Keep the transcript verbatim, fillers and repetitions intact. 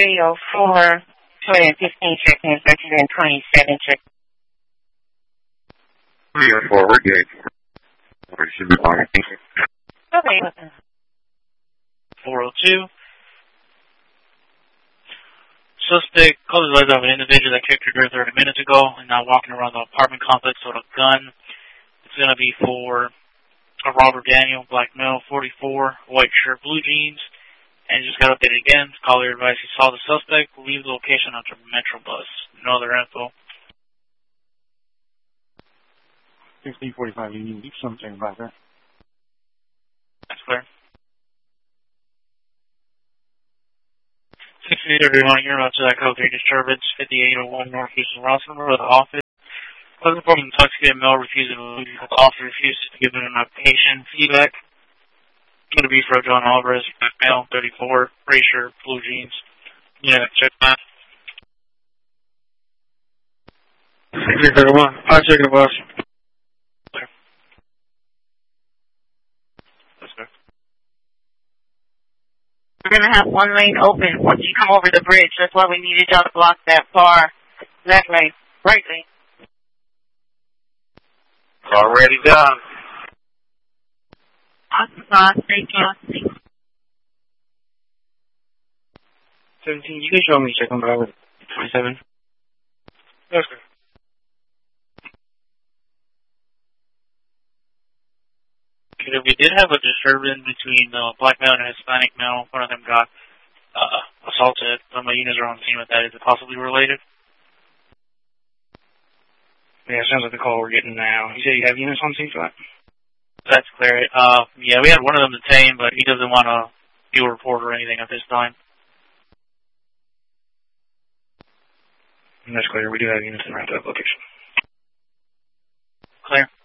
three oh four, two hundred fifteen seconds, one hundred twenty-seven seconds. three oh four, we're good. We should be fine. Okay. four oh two. Suspect closes eyes of an individual that kicked her door thirty minutes ago and now walking around the apartment complex with a gun. It's going to be for a Robert Daniel, black male, forty-four, white shirt, blue jeans. And just got updated again. Caller advice he saw the suspect. Leave the location after Metro bus. No other info. sixteen forty-five, you need to do something about that. That's clear. sixty-eight thirty-one, you're about to that code three disturbance, fifty-eight oh one North Houston Rawson Road, the office. Looking for an intoxicated male refusing to leave. The officer refuses to give him an application. Feedback. Going to be for John Alvarez, male, thirty-four, gray shirt, blue jeans. Yeah, check that. sixteen thirty-one, I'll check it, boss. Clear. That's good. We're going to have one lane open once you come over the bridge. That's why we needed y'all to block that far. Left lane, right lane. Already done. Awesome sauce, thank you. seventeen, you can show me check on Bravo twenty-seven. That's good. Okay, we did have a disturbance between the black male and a Hispanic male. One of them got uh, assaulted. Some of the units are on scene with that. Is it possibly related? Yeah, it sounds like the call we're getting now. You say you have units on scene for that? That's clear. Uh, yeah, we had one of them detained, but he doesn't want to do a report or anything at this time. And that's clear. We do have units in that location. Clear.